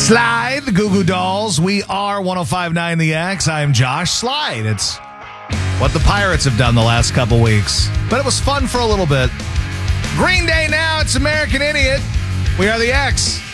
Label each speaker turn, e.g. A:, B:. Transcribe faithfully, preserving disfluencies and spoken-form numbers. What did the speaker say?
A: Slide, the Goo Goo Dolls. We are one oh five point nine The X. I'm Josh Slide. It's what the Pirates have done the last couple weeks. But it was fun for a little bit. Green Day now. It's American Idiot. We are The X.